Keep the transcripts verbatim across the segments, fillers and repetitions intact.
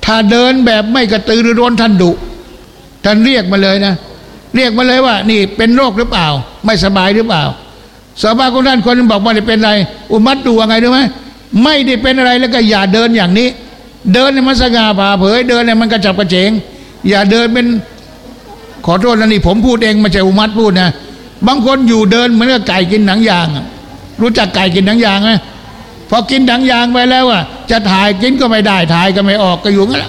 ถ้าเดินแบบไม่กระตือรือร้นท่านดุท่านเรียกมาเลยนะเรียกมาเลยว่านี่เป็นโรคหรือเปล่าไม่สบายหรือเปล่าสาวบ้านของท่านคนนึงบอกว่าไม่ได้เป็นอะไรอุมัตดูว่าไงรู้ไหมไม่ได้เป็นอะไรแล้วก็อย่าเดินอย่างนี้เดินให้มันสง่าผ่าเผยเดินให้มันกระจับกระเฉงอย่าเดินเป็นขอโทษนะนี่ผมพูดเองไม่ใช่อุมัตพูดนะบางคนอยู่เดินเหมือนกับไก่กินหนังยางรู้จักไก่กินหนังยางไหมพอกินหนังยางไปแล้วอ่ะจะถ่ายกินก็ไม่ได้ถ่ายก็ไม่ออกก็อยู่งั้นแหละ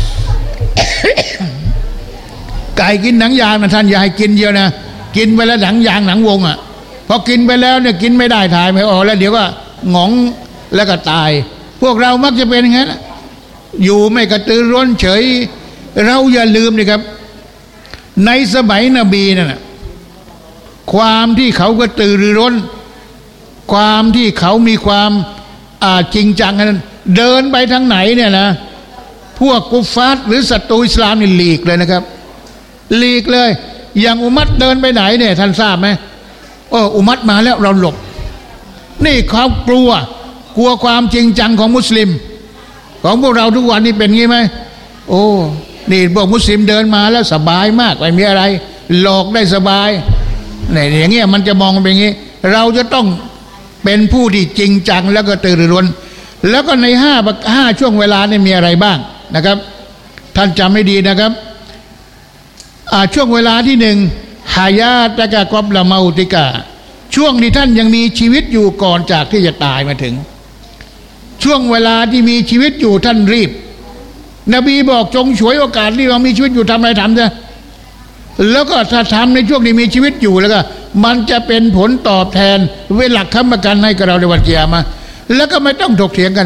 ไก่กินหนังยางนะท่านอย่าให้กินเยอะนะกินไปแล้วหนังยางหนังวงอ่ะพอกินไปแล้วเนี่ยกินไม่ได้ถ่ายไม่ออกแล้วเดี๋ยวก็หงองแล้วก็ตายพวกเรามักจะเป็นอย่างนั้นอยู่ไม่กระตือร้นเฉยเราอย่าลืมนี่ครับในสมัยนบีนั่นนะความที่เขากระตือรือร้นความที่เขามีความอ่าจริงจังนั้นเดินไปทางไหนเนี่ยนะพวกกุฟาร์หรือศัตรูอิสลามนี่หลีกเลยนะครับหลีกเลยอย่างอุมัตเดินไปไหนเนี่ยท่านทราบไหมโอ้อุมัตมาแล้วเราหลบนี่เขากลัวกลัวความจริงจังของมุสลิมของพวกเราทุกวันนี้เป็นงี้ไหมโอ้นี่พวกมุสลิมเดินมาแล้วสบายมากไม่มีอะไรหลอกได้สบายเนี่ยอย่างเงี้ยมันจะมองเป็นงี้เราจะต้องเป็นผู้ที่จริงจังแล้วก็ตื่นรู้แล้วก็ในห้าห้าช่วงเวลานี่มีอะไรบ้างนะครับท่านจำให้ดีนะครับช่วงเวลาที่หนึ่งหายาตะกะกอบละเมาติกะช่วงที่ท่านยังมีชีวิตอยู่ก่อนจากที่จะตายมาถึงช่วงเวลาที่มีชีวิตอยู่ท่านรีบนบีบอกจงฉวยโอกาสที่เรามีชีวิตอยู่ทำอะไรทำซะแล้วก็ถ้าทำในช่วงที่มีชีวิตอยู่แล้วก็มันจะเป็นผลตอบแทนเวลาค้ำประกันให้กับเราในวันกิยามะห์แล้วก็ไม่ต้องถกเถียงกัน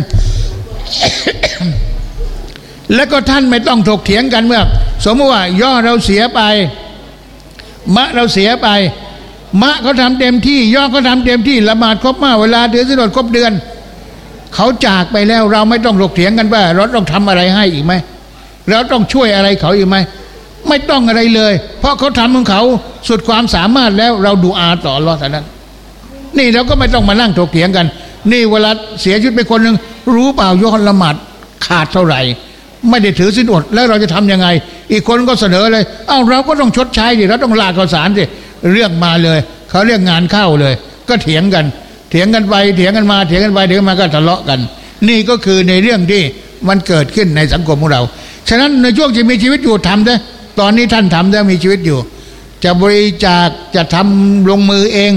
แล้วก็ท่านไม่ต้องถกเถียงกันเมื่อสมมติว่าย่อเราเสียไปมะเราเสียไปมะเขาทำเต็มที่ย่อเขาทำเต็มที่ละหมาดครบมาเวลาเดือนสิบครบเดือนเขาจากไปแล้วเราไม่ต้องถกเถียงกันว่าเราต้องทำอะไรให้อีกไหมเราต้องช่วยอะไรเขาอีกไหมไม่ต้องอะไรเลยเพราะเขาทำของเขาสุดความสามารถแล้วเราดูอาต่ออัลเลาะห์เท่านั้นนี่เราก็ไม่ต้องมานั่งถกเถียงกันนี่เวลาเสียชีวิตไปคนหนึ่งรู้เปล่ายอดละหมาดขาดเท่าไหร่ไม่ได้ถือศีลอดแล้วเราจะทำยังไงอีกคนก็เสนอเลยเอ้าเราก็ต้องชดใช้ดิเราต้องลาข้าวสารสิเรื่องมาเลยเขาเรียกงานเข้าเลยก็เถียงกันเถียงกันไปเถียงกันมาเถียงกันไปเถียงกันมาก็ทะเลาะกันนี่ก็คือในเรื่องที่มันเกิดขึ้นในสังคมของเราฉะนั้นในช่วงที่มีชีวิตอยู่ทำได้ตอนนี้ท่านทำได้มีชีวิตอยู่จะบริจาคจะทำลงมือเอง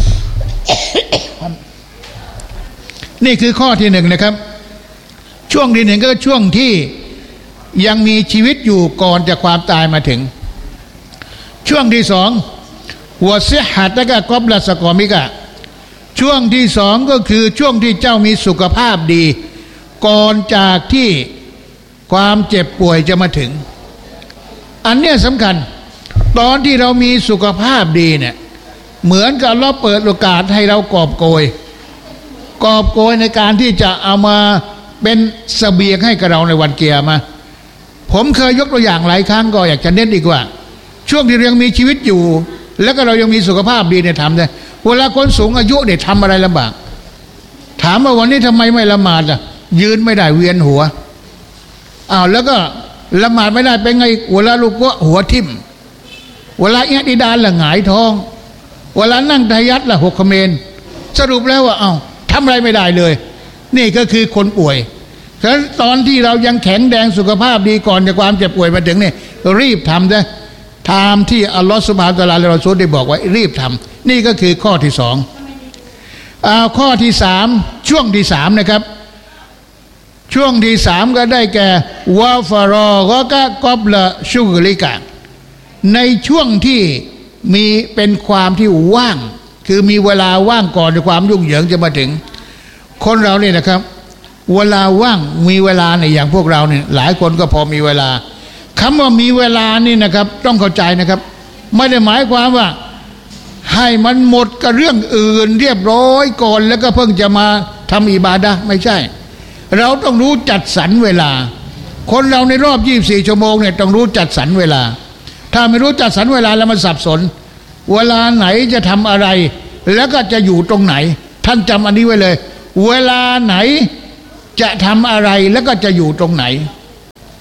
นี่คือข้อที่หนึ่งนะครับช่วงที่หนึ่งก็ช่วงที่ยังมีชีวิตอยู่ก่อนจะความตายมาถึงช่วงที่สองหัวเสียหัดแล้วก็กอบละสกอมิกะช่วงที่สองก็คือช่วงที่เจ้ามีสุขภาพดีก่อนจากที่ความเจ็บป่วยจะมาถึงอันเนี้ยสำคัญตอนที่เรามีสุขภาพดีเนี่ยเหมือนกับเราเปิดโอกาสให้เรากอบโกยกอบโกยในการที่จะเอามาเป็นเสบียงให้กับเราในวันเกียรมาผมเคยยกตัวอย่างหลายครั้งก็อยากจะเน้นอีกว่าช่วงที่เรายังมีชีวิตอยู่แล้วก็เรายังมีสุขภาพดีเนี่ยทำได้เวลาคนสูงอายุเนี่ยทำอะไรลำบากถามว่าวันนี้ทำไมไม่ละหมาดอ่ะยืนไม่ได้เวียนหัวอ้าวแล้วก็ละหมาดไม่ได้เป็นไงเวลาลูกก็หัวทิ่มเวลาอิติดาลละหงายท้องเวลานั่งทะยัดละหกเขมรสรุปแล้วว่าอ้าวทำอะไรไม่ได้เลยนี่ก็คือคนป่วยฉะนั้นตอนที่เรายังแข็งแรงสุขภาพดีก่อนจะความเจ็บป่วยมาถึงเนี่ยรีบทำนะทำที่อัลลอฮฺซุบฮานะฮูวะตะอาลาและรอซูลได้บอกไว้รีบทำนี่ก็คือข้อที่สองเอาข้อที่สามช่วงที่สามนะครับช่วงที่สามก็ได้แก่วาฟารอก็กะกอบละชุกลิกะในช่วงที่มีเป็นความที่ว่างคือมีเวลาว่างก่อนที่ความยุ่งเหยิงจะมาถึงคนเราเนี่ยนะครับเวลาว่างมีเวลาในอย่างพวกเราเนี่ยหลายคนก็พอมีเวลาคำว่ามีเวลานี่นะครับต้องเข้าใจนะครับไม่ได้หมายความว่าให้มันหมดกับเรื่องอื่นเรียบร้อยก่อนแล้วก็เพิ่งจะมาทำอิบาดะห์ไม่ใช่เราต้องรู้จัดสรรเวลาคนเราในรอบยี่สิบสี่ชั่วโมงเนี่ยต้องรู้จัดสรรเวลาถ้าไม่รู้จัดสรรเวลาแล้วมันสับสนเวลาไหนจะทำอะไรแล้วก็จะอยู่ตรงไหนท่านจำอันนี้ไว้เลยเวลาไหนจะทำอะไรแล้วก็จะอยู่ตรงไหน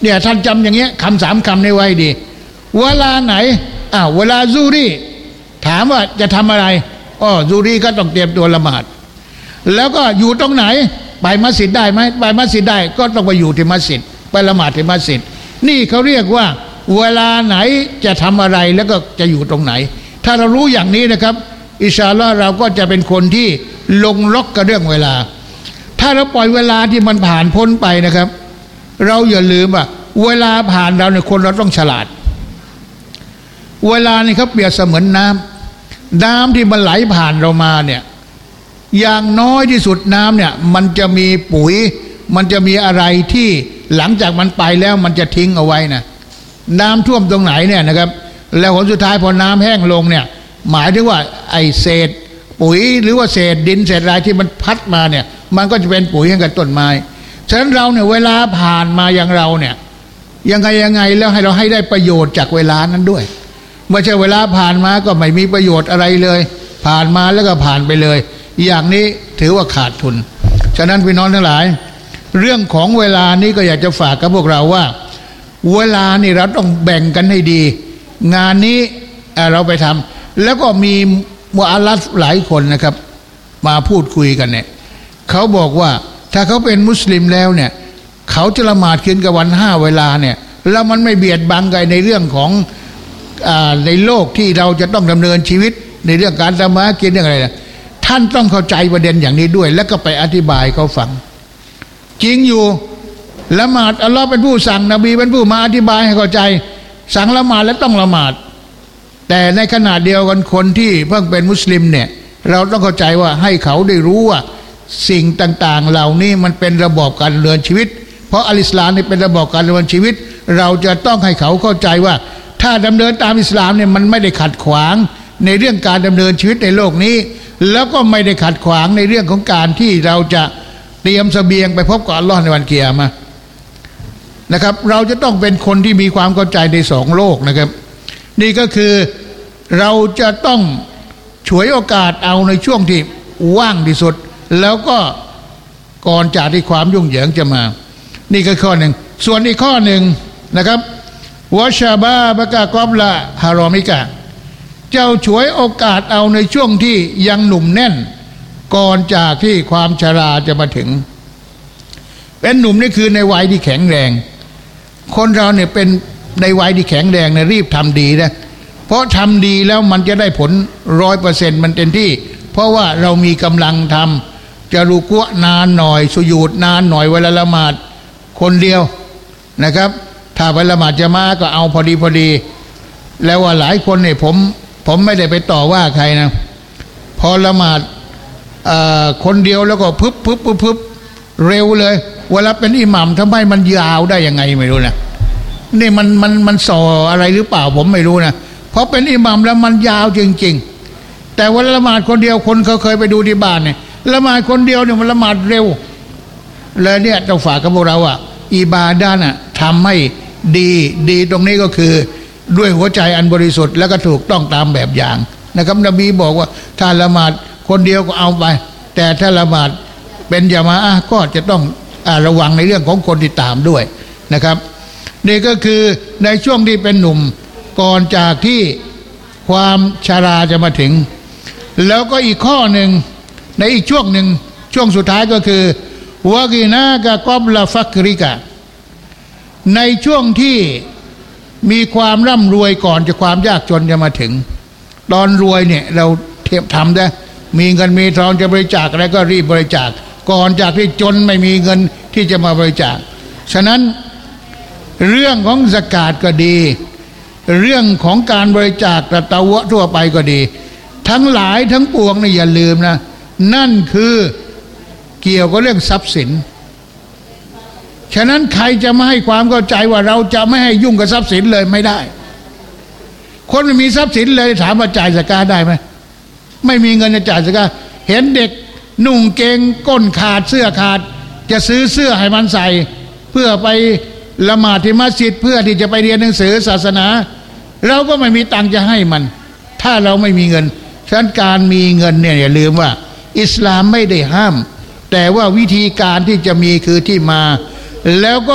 เนี่ยท่านจำอย่างเงี้ยคำสามคำในไว้ดีเวลาไหนอ้าวเวลาซูรีถามว่าจะทำอะไรอ๋อซูรีก็ต้องเตรียมตัวละหมาดแล้วก็อยู่ตรงไหนไปมัสยิดได้ไหมไปมัสยิดได้ก็ต้องไปอยู่ที่มัสยิดไปละหมาดที่มัสยิดนี่เขาเรียกว่าเวลาไหนจะทำอะไรแล้วก็จะอยู่ตรงไหนถ้าเรารู้อย่างนี้นะครับอินชาอัลลอฮ์เราก็จะเป็นคนที่ลงล็อกกับเรื่องเวลาถ้าเราปล่อยเวลาที่มันผ่านพ้นไปนะครับเราอย่าลืมว่าเวลาผ่านเราเนี่ยคนเราต้องฉลาดเวลานี่เขาเปรียบเสมือนน้ำน้ำที่มันไหลผ่านเรามาเนี่ยอย่างน้อยที่สุดน้ำเนี่ยมันจะมีปุ๋ยมันจะมีอะไรที่หลังจากมันไปแล้วมันจะทิ้งเอาไว้นะน้ำท่วมตรงไหนเนี่ยนะครับแล้วผลสุดท้ายพอน้ำแห้งลงเนี่ยหมายถึงว่าไอเศษปุ๋ยหรือว่าเศษดินเศษอะไรที่มันพัดมาเนี่ยมันก็จะเป็นปุ๋ยให้กับต้นไม้ฉะนั้นเราเนี่ยเวลาผ่านมาอย่างเราเนี่ยยังไงยังไงแล้วให้เราให้ได้ประโยชน์จากเวลานั้นด้วยไม่ใช่เวลาผ่านมาก็ไม่มีประโยชน์อะไรเลยผ่านมาแล้วก็ผ่านไปเลยอย่างนี้ถือว่าขาดทุนฉะนั้นพี่น้องทั้งหลายเรื่องของเวลานี้ก็อยากจะฝากกับพวกเราว่าเวลานี่เราต้องแบ่งกันให้ดีงานนี้เราไปทำแล้วก็มีมุอัลลัฟหลายคนนะครับมาพูดคุยกันเนี่ยเขาบอกว่าถ้าเขาเป็นมุสลิมแล้วเนี่ยเขาจะละหมาดคืนกับวันห้าเวลาเนี่ยแล้วมันไม่เบียดบังกันในเรื่องของอ่าในโลกที่เราจะต้องดำเนินชีวิตในเรื่องการทำมากินเรื่องอะไรนะท่านต้องเข้าใจประเด็นอย่างนี้ด้วยแล้วก็ไปอธิบายเขาฟังจริงอยู่ละหมาดอัลลอฮ์เป็นผู้สั่งนบีเป็นผู้มาอธิบายให้เข้าใจสั่งละหมาดแล้วต้องละหมาดแต่ในขณะเดียวกันคนที่เพิ่งเป็นมุสลิมเนี่ยเราต้องเข้าใจว่าให้เขาได้รู้ว่าสิ่งต่างๆเหล่านี้มันเป็นระบอบการดำเนินชีวิตเพราะอัลอิสลามนี่เป็นระบอบการดำเนินชีวิตเราจะต้องให้เขาเข้าใจว่าถ้าดำเนินตามอิสลามเนี่ยมันไม่ได้ขัดขวางในเรื่องการดำเนินชีวิตในโลกนี้แล้วก็ไม่ได้ขัดขวางในเรื่องของการที่เราจะเตรียมเสบียงไปพบกับอัลลอฮ์ในวันเกียรมานะครับเราจะต้องเป็นคนที่มีความเข้าใจในสองโลกนะครับนี่ก็คือเราจะต้องฉวยโอกาสเอาในช่วงที่ว่างที่สุดแล้วก็ก่อนจากที่ความยุ่งเหยิงจะมานี่ก็ข้อหนึ่งส่วนอีกข้อหนึ่งนะครับวะชาบาบะกะกอบละฮารอมิกะเจ้าฉวยโอกาสเอาในช่วงที่ยังหนุ่มแน่นก่อนจากที่ความชราจะมาถึงเป็นหนุ่มนี่คือในวัยที่แข็งแรงคนเราเนี่ยเป็นในวัยที่แข็งแรงเนี่ยรีบทำดีนะเพราะทำดีแล้วมันจะได้ผลร้อยเปอร์เซ็นต์มันเต็มที่เพราะว่าเรามีกำลังทำจะรุกัวนานหน่อยสุญูดนานหน่อยเวลาละหมาดคนเดียวนะครับถ้าไปละหมาดจะมาก็เอาพอดีพอดีแล้วว่าหลายคนเนี่ยผมผมไม่ได้ไปต่อว่าใครนะพอละหมาดคนเดียวแล้วก็พึบพึบพึบพึบเร็วเลยเวลาเป็นอิหมัมทำไมมันยาวได้ยังไงไม่รู้นะนี่มันมันมันส่ออะไรหรือเปล่าผมไม่รู้นะเพราะเป็นอิหมัมแล้วมันยาวจริงๆแต่เวลาละหมาดคนเดียวคนเขาเคยไปดูที่บ้านเนี่ยละหมาดคนเดียวเนี่ยมันละหมาดเร็วแล้วเนี่ยต้องฝากกับพวกเราอ่ะอิบาดะห์น่ะทำให้ดีดีตรงนี้ก็คือด้วยหัวใจอันบริสุทธิ์แล้วก็ถูกต้องตามแบบอย่างนะครับนบีบอกว่าถ้าละหมาดคนเดียวก็เอาไปแต่ถ้าละหมาดเป็นญะมาอะห์ก็จะต้องระวังในเรื่องของคนที่ตามด้วยนะครับนี่ก็คือในช่วงที่เป็นหนุ่มก่อนจากที่ความชราจะมาถึงแล้วก็อีกข้อหนึ่งในอีกช่วงหนึ่งช่วงสุดท้ายก็คือวะกีนากะกอบลาฟักริกะในช่วงที่มีความร่ำรวยก่อนจะความยากจนจะมาถึงตอนรวยเนี่ยเราเทียบทำได้มีเงินมีทองจะบริจาคอะไรก็รีบบริจาคก่อนจากที่จนไม่มีเงินที่จะมาบริจาคฉะนั้นเรื่องของซะกาตก็ดีเรื่องของการบริจาคตะตะวะทั่วไปก็ดีทั้งหลายทั้งปวงนี่อย่าลืมนะนั่นคือเกี่ยวกับเรื่องทรัพย์สินฉะนั้นใครจะมาให้ความเข้าใจว่าเราจะไม่ให้ยุ่งกับทรัพย์สินเลยไม่ได้คนไม่มีทรัพย์สินเลยถามว่าจ่ายซะกาตได้ไหมไม่มีเงินจะจ่ายซะกาตเห็นเด็กนุ่งเกงก้นขาดเสื้อขาดจะซื้อเสื้อให้มันใส่เพื่อไปละหมาดที่มัสยิดเพื่อที่จะไปเรียนหนังสือศาสนาเราก็ไม่มีตังค์จะให้มันถ้าเราไม่มีเงินฉะนั้นการมีเงินเนี่ยอย่าลืมว่าอิสลามไม่ได้ห้ามแต่ว่าวิธีการที่จะมีคือที่มาแล้วก็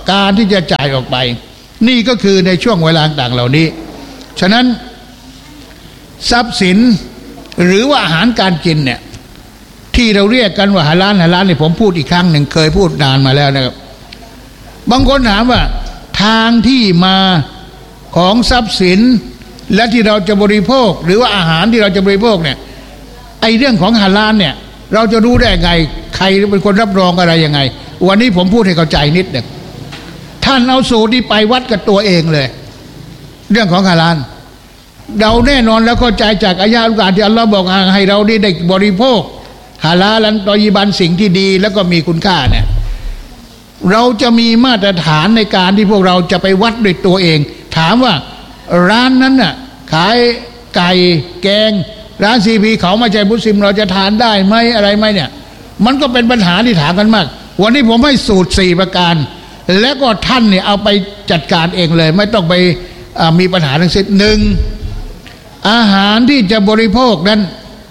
การที่จะจ่ายออกไปนี่ก็คือในช่วงเวลาต่างเหล่านี้ฉะนั้นทรัพย์สินหรือว่าอาหารการกินเนี่ยที่เราเรียกกันว่าฮาลาลฮาลาลเนี่ยผมพูดอีกครั้งหนึ่งเคยพูดนานมาแล้วนะครับบางคนถามว่าทางที่มาของทรัพย์สินและที่เราจะบริโภคหรือว่าอาหารที่เราจะบริโภคเนี่ยไอเรื่องของฮาลาลเนี่ยเราจะรู้ได้ไงใครเป็นคนรับรองอะไรยังไงวันนี้ผมพูดให้เข้าใจนิดหนึ่งท่านเอาสูตรที่ไปวัดกับตัวเองเลยเรื่องของฮาลาลเราแน่นอนแล้วเข้าใจจากอายะห์อัลกุรอานที่อัลลอฮ์บอกให้เราได้บริโภคฮาลาลันตอยิบันสิ่งที่ดีแล้วก็มีคุณค่าเนี่ยเราจะมีมาตรฐานในการที่พวกเราจะไปวัดด้วยตัวเองถามว่าร้านนั้นน่ะขายไก่แกงร้านซีพีเขาไม่ใช่มุสลิมเราจะทานได้ไหมอะไรไหมเนี่ยมันก็เป็นปัญหาที่ถามกันมากวันนี้ผมให้สูตรสี่ประการแล้วก็ท่านเนี่ยเอาไปจัดการเองเลยไม่ต้องไปมีปัญหาทั้งสิ้นหนึ่งอาหารที่จะบริโภคนั้น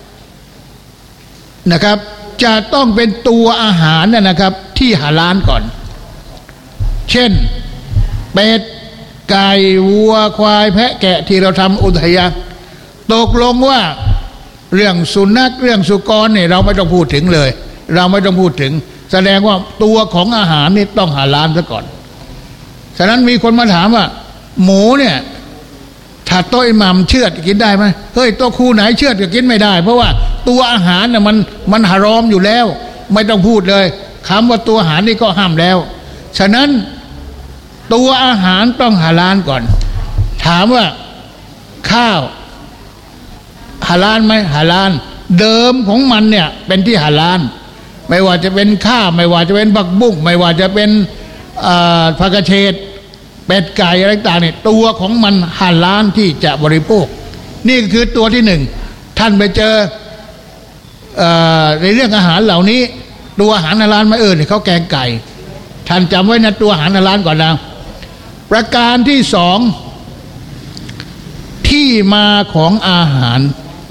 นะครับจะต้องเป็นตัวอาหารนะครับที่หาลาลก่อนเช่นเป็ดไก่วัวควายแพะแกะที่เราทำอุทยานตกลงว่าเรื่องสุนัขเรื่องสุกรเนี่ยเราไม่ต้องพูดถึงเลยเราไม่ต้องพูดถึงแสดงว่าตัวของอาหารนี่ต้องหาลาลซะก่อนฉะนั้นมีคนมาถามว่าหมูเนี่ยถ้าโต๊ะอิหมัมเชือดกินได้ไหมเฮ้ยโต๊ะครูไหนเชือดก็กินไม่ได้เพราะว่าตัวอาหารน่ะมันมันหารอมอยู่แล้วไม่ต้องพูดเลยคำว่าตัวอาหารนี่ก็ห้ามแล้วฉะนั้นตัวอาหารต้องฮาลาลก่อนถามว่าข้าวฮาลาลไหมฮาลาลเดิมของมันเนี่ยเป็นที่ฮาลาลไม่ว่าจะเป็นข้าวไม่ว่าจะเป็นบักบุ้งไม่ว่าจะเป็นผักกระเฉดเป็ดไก่อะไรต่างเนี่ยตัวของมันฮาลาลที่จะบริโภคนี่คือตัวที่หนึ่งท่านไปเจอในเรื่องอาหารเหล่านี้ตัวอาหารฮาลาลมาเออเนี่ยเขาแกงไก่ท่านจำไว้นะตัวอาหารฮาลาลก่อนนะประการที่สองที่มาของอาหาร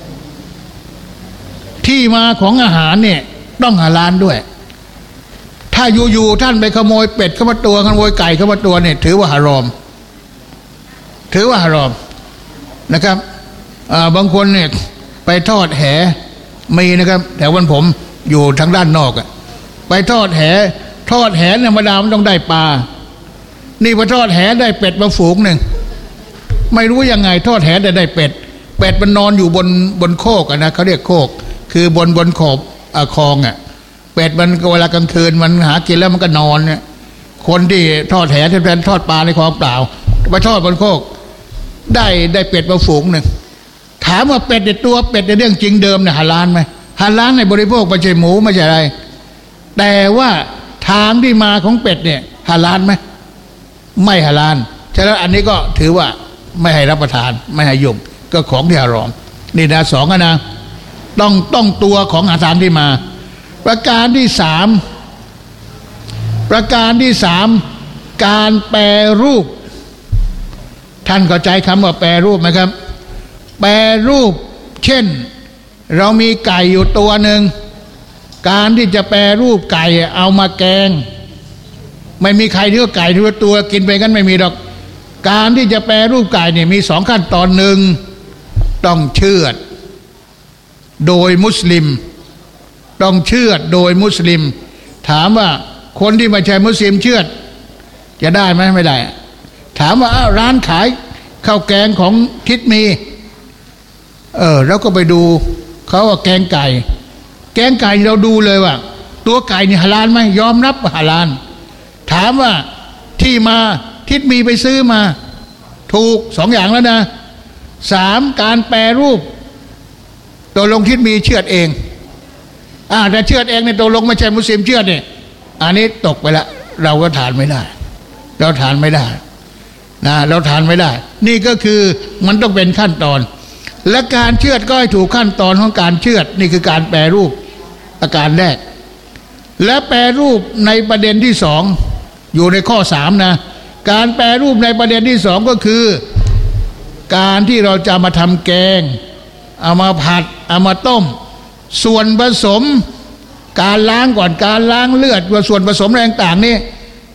ที่มาของอาหารเนี่ยต้องฮาลาลด้วยถ้าอยู่ๆท่านไปขโมยเป็ดเข้ามาตัวขโมยไก่เข้ามาตัวเนี่ยถือว่าฮารอมถือว่าฮารอมนะครับบางคนเนี่ยไปทอดแหมีนะครับแต่วันผมอยู่ทางด้านนอกอะไปทอดแหทอดแหธรรมดามันต้องได้ปลานี่พอทอดแหได้เป็ดมาฝูงหนึ่งไม่รู้ยังไงทอดแหแต่ได้เป็ดเป็ดมันนอนอยู่บนบนโคกอะนะเขาเรียกโคกคือบนบนขอบคลองอะเป็ดมันเวลากลางคืนมันหากินแล้วมันก็นอนเนี่ยคนที่ทอดแหแทนทอดปลาในคลองเปล่าไปทอดบนโคกได้ได้เป็ดมาฝูงหนึ่งถามว่าเป็ดในตัวเป็ดในเรื่องจริงเดิมเนี่ยฮาลาลไหมฮาลาลในบริโภคไม่ใช่หมูไม่ใช่อะไรแต่ว่าทางที่มาของเป็ดเนี่ยฮาลาลไหมไม่ฮาลาลฉะนั้นอันนี้ก็ถือว่าไม่ให้รับประทานไม่ให้ยุ่งก็ของที่ฮารอมนี่นะสองนะต้องต้องตัวของอาหารที่มาประการที่สามประการที่สามการแปรรูปท่านเข้าใจคำว่าแปรรูปไหมครับแปรรูปเช่นเรามีไก่อยู่ตัวหนึ่งการที่จะแปรรูปไก่เอามาแกงไม่มีใครที่ว่าไก่ทุกตัวกินไปกันไม่มีดอกการที่จะแปรรูปไก่เนี่ยมีสองขั้นตอนหนึ่งต้องเชือดโดยมุสลิมต้องเชือดโดยมุสลิมถามว่าคนที่ไม่ใช่มุสลิมเชือดจะได้ไหมไม่ได้ถามว่าร้านขายข้าวแกงของทิศมีเออแล้วก็ไปดูเขาว่าแกงไก่แกงไก่เราดูเลยว่าตัวไก่นี่ฮาลาลไหมยอมรับฮาลาลถามว่าที่มาทิศมีไปซื้อมาถูกสองอย่างแล้วนะสามการแปรรูปตัวลงทิศมีเชือดเองอ่าแต่เชือดเองในตัวลงไม่ใช่มุสลิมเชือดเนี่ยอันนี้ตกไปละเราก็ทานไม่ได้เราทานไม่ได้นะเราทานไม่ได้นี่ก็คือมันต้องเป็นขั้นตอนและการเชือดก็ให้ถูกขั้นตอนของการเชือดนี่คือการแปรรูปอาการแรกและแปรรูปในประเด็นที่สองอยู่ในข้อสามนะการแปรรูปในประเด็นที่สองก็คือการที่เราจะมาทำแกงเอามาผัดเอามาต้มส่วนผสมการล้างก่อนการล้างเลือดว่าส่วนผสมอะไรต่างๆนี่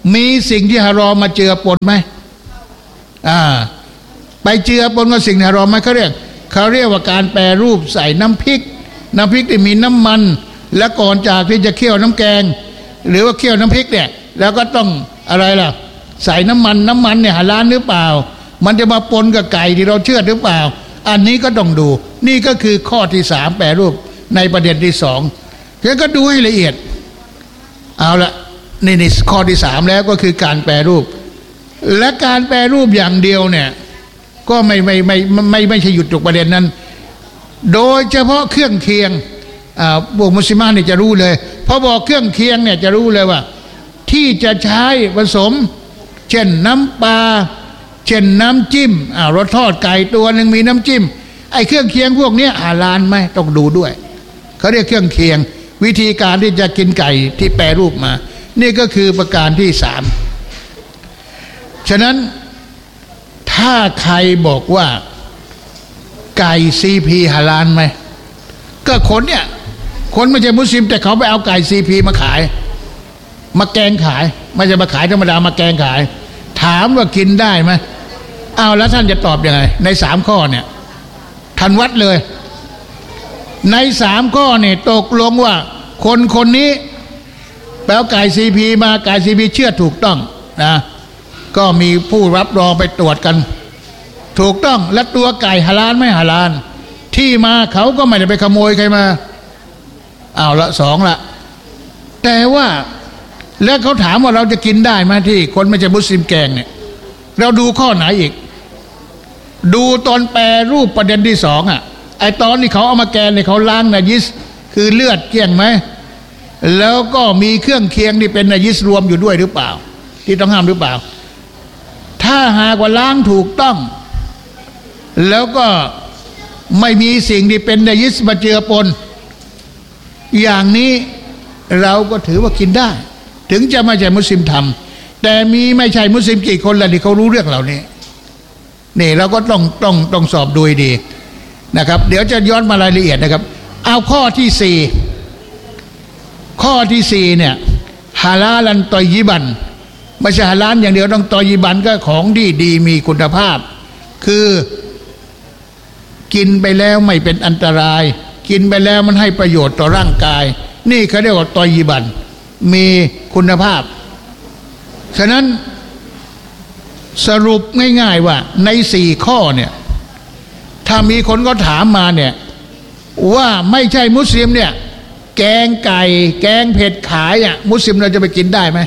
มีสิ่งที่ฮารอมมาเจือปนไหมอ่าไปเจือปนกับสิ่งฮารอมไหมเขาเรียกเขาเรียกว่าการแปรรูปใส่น้ำพริกน้ำพริกที่มีน้ำมันและก่อนจากที่จะเคี่ยวน้ำแกงหรือว่าเคี่ยวน้ำพริกเนี่ยแล้วก็ต้องอะไรล่ะใส่น้ำมันน้ำมันเนี่ยฮาลาลหรือเปล่ามันจะมาปนกับไก่ที่เราเชื่อหรือเปล่าอันนี้ก็ต้องดูนี่ก็คือข้อที่สามแปรรูปในประเด็นที่สองแล้วก็ดูให้ละเอียดเอาละนี่นี่ข้อที่สามแล้วก็คือการแปรรูปและการแปรรูปอย่างเดียวเนี่ยก็ไม่ไม่ไม่ไม่ไม่ใช่หยุดจุกประเด็นนั้นโดยเฉพาะเครื่องเคียงอ่าพวกมุสลิมเนี่ยจะรู้เลยพอบอกเครื่องเคียงเนี่ยจะรู้เลยว่าที่จะใช้ผสมเช่นน้ำปลาเช่นน้ำจิ้มอ่ารสทอดไก่ตัวหนึ่งมีน้ำจิ้มไอ้เครื่องเคียงพวกนี้ฮาลาลไหมต้องดูด้วยเขาเรียกเครื่องเคียงวิธีการที่จะกินไก่ที่แปรรูปมานี่ก็คือประการที่สามฉะนั้นถ้าใครบอกว่าไก่ซีพีฮาลาลไหมก็คนเนี่ยคนไม่ใช่มุสลิมแต่เขาไปเอาไก่ซีพีมาขายมาแกงขายไม่ใช่มาขายธรรมดามาแกงขายถามว่ากินได้ไหมเอาแล้วท่านจะตอบยังไงในสามข้อเนี่ยท่านวัดเลยในสามข้อเนี่ยตกลงว่าคนคนนี้แปลไก่ซีพีมาไก่ซีพีเชื่อถูกต้องนะก็มีผู้รับรองไปตรวจกันถูกต้องและตัวไก่ฮาลาลไม่ฮาลาลที่มาเขาก็ไม่ได้ไปขโมยใครมาเอาละสองละแต่ว่าแล้วเขาถามว่าเราจะกินได้ไหมที่คนไม่ใช่มุสลิมแกงเนี่ยเราดูข้อไหนอีกดูตอนแปรรูปประเด็นที่สองอ่ะไอตอนที่เขาเอามาแกงเนี่ยเขาล้างนายิสคือเลือดเกลี้ยงไหมแล้วก็มีเครื่องเคียงที่เป็นนายิสรวมอยู่ด้วยหรือเปล่าที่ต้องห้ามหรือเปล่าถ้าหากว่าล้างถูกต้องแล้วก็ไม่มีสิ่งที่เป็นนายิสมาเจือปนอย่างนี้เราก็ถือว่ากินได้ถึงจะไม่ใช่มุสลิมทำแต่มีไม่ใช่มุสลิมกี่คนล่ะที่เขารู้เรื่องเหล่านี้นี่เราก็ต้องต้องต้องสอบดูดีนะครับเดี๋ยวจะย้อนมารายละเอียดนะครับเอาข้อที่สี่ข้อที่สี่เนี่ยฮาลาลันตอยยิบันไม่ใช่ฮาลาลอย่างเดียวต้องตอยยิบันก็ของดีดีมีคุณภาพคือกินไปแล้วไม่เป็นอันตรายกินไปแล้วมันให้ประโยชน์ต่อร่างกายนี่เขาเรียกว่าตอยยิบันมีคุณภาพฉะนั้นสรุปง่ายๆว่าในสี่ข้อเนี่ยถ้ามีคนก็ถามมาเนี่ยว่าไม่ใช่มุสลิมเนี่ยแกงไก่แกงเผ็ดขายอ่ะมุสลิมเราจะไปกินได้ไหม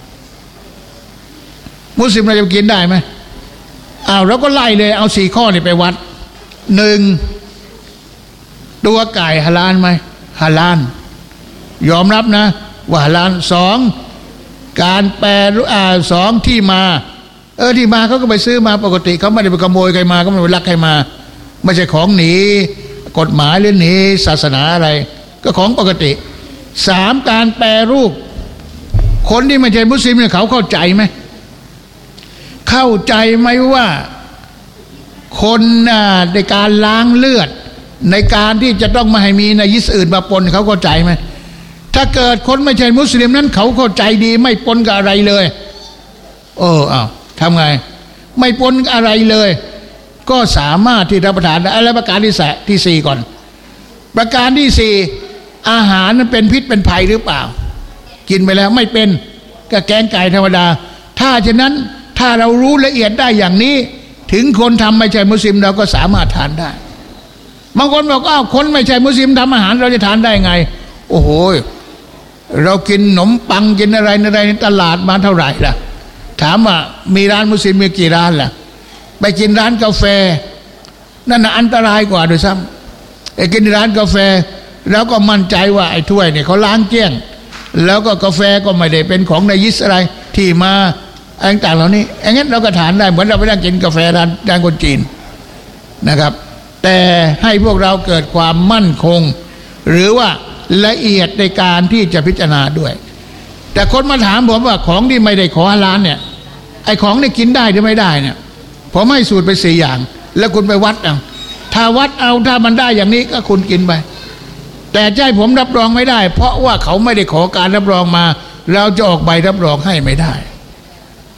มุสลิมเราจะไปกินได้ไหมอ้าวเราก็ไล่เลยเอาสี่ข้อนี่ไปวัดหนึ่งตัวไก่ฮาลาลไหมฮาลาลยอมรับนะว่าฮาลาลสองการแปรอ่าสองที่มาเออที่มาเขาก็ไปซื้อมาปกติเขาไม่ได้ไปขโมยใครมาก็ไม่ได้ไปลักใครมาไม่ใช่ของหนีกฎหมายหรือหนีศาสนาอะไรก็ของปกติสามการแปรรูปคนที่ไม่ใช่มุสลิมเนี่ยเขาเข้าใจไหมเข้าใจไหมว่าคนในการล้างเลือดในการที่จะต้องมาให้มีนายิสอื่นมาปนเขาเข้าใจไหมถ้าเกิดคนไม่ใช่มุสลิมนั้นเขาเข้าใจดีไม่ปนกับอะไรเลยเอออ้าวทำไงไม่ปนอะไรเลยก็สามารถที่รับประทานได้แล้วประการที่สี่ที่สี่ก่อนประการที่สี่อาหารนั้นเป็นพิษเป็นภัยหรือเปล่ากินไปแล้วไม่เป็นก็แกงไก่ธรรมดาถ้าฉะนั้นถ้าเรารู้ละเอียดได้อย่างนี้ถึงคนทำไม่ใช่มุสลิมเราก็สามารถทานได้บางคนบอกอ้าวคนไม่ใช่มุสลิมทำอาหารเราจะทานได้ไงโอ้โหเรากินขนมปังกินอะไรอะไรในตลาดมาเท่าไหร่ล่ะถามว่ามีร้านมุสลิมมีกี่ร้านล่ะไปกินร้านกาแฟนั่นน่ะอันตรายกว่าด้วยซ้ำไอ้กินร้านกาแฟแล้วก็มั่นใจว่าไอ้ถ้วยเนี่ยเขาล้างเกลี้ยงแล้วก็กาแฟก็ไม่ได้เป็นของนายิสอะไรที่มาต่างๆเหล่านี้อย่างนั้นเราก็ทานได้เหมือนเราไปนั่งกินกาแฟร้านร้านคนจีนนะครับแต่ให้พวกเราเกิดความมั่นคงหรือว่าละเอียดในการที่จะพิจารณาด้วยแต่คนมาถามผมว่าของที่ไม่ได้ขอฮาลาลเนี่ยไอ้ของที่กินได้หรือไม่ได้เนี่ยผมให้สูตรไปสี่อย่างแล้วคุณไปวัดเอาถ้าวัดเอาถ้ามันได้อย่างนี้ก็คุณกินไปแต่ใจผมรับรองไม่ได้เพราะว่าเขาไม่ได้ขอการรับรองมาเราจะออกใบรับรองให้ไม่ได้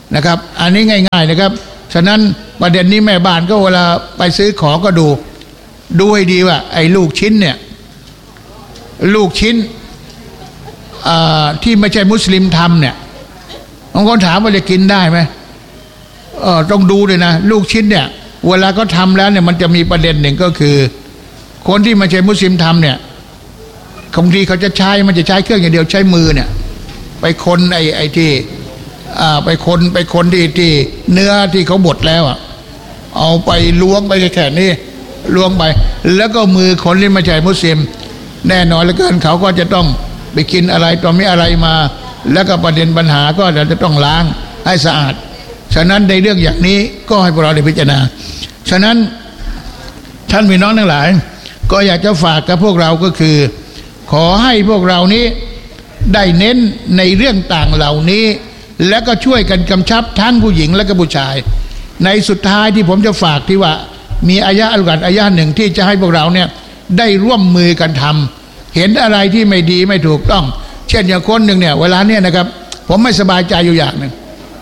นะครับอันนี้ง่ายๆนะครับฉะนั้นประเด็นนี้แม่บ้านก็เวลาไปซื้อของก็ดูดูให้ดีว่าไอ้ลูกชิ้นเนี่ยลูกชิ้นที่ไม่ใช่มุสลิมทำเนี่ยบางคนถามว่าจะกินได้ไหมเออต้องดูเลยนะลูกชิ้นเนี่ยเวลาก็ทำแล้วเนี่ยมันจะมีประเด็นหนึ่งก็คือคนที่ไม่ใช่มุสลิมทำเนี่ยบางทีเขาจะใช้มันจะใช้เครื่องอย่างเดียวใช้มือเนี่ยไปคนไอ้ไอ้ที่ไปคนไปคนที่ที่เนื้อที่เขาบดแล้วอ่ะเอาไปล้วงไปแค่นี้ล้วงไปแล้วก็มือคนที่ไม่ใช่มุสลิมแน่นอนเหลือเกินเขาก็จะต้องไปกินอะไรตอนนี้อะไรมาแล้วก็ประเด็นปัญหาก็จะต้องล้างให้สะอาดฉะนั้นในเรื่องอย่างนี้ก็ให้พวกเราได้พิจารณาฉะนั้นท่านพี่น้องทั้งหลายก็อยากจะฝากกับพวกเราก็คือขอให้พวกเรานี้ได้เน้นในเรื่องต่างเหล่านี้แล้วก็ช่วยกันกำชับทั้งผู้หญิงและก็ผู้ชายในสุดท้ายที่ผมจะฝากที่ว่ามีอายะอัลกุรอานอายะหนึ่งที่จะให้พวกเราเนี่ยได้ร่วมมือกันทำเห็นอะไรที่ไม่ดีไม่ถูกต้องเช่นอย่างคนหนึ่งเนี่ยเวลาเนี่ยนะครับผมไม่สบายใจอยู่อย่างหนึ่ง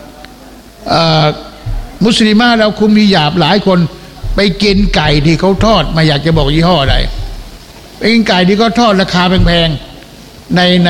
มุสลิมเราคุมมีหยาบหลายคนไปกินไก่ที่เขาทอดมาอยากจะบอกยี่ห้ออะไรไปกินไก่ที่เขาทอดราคาแพงๆในใน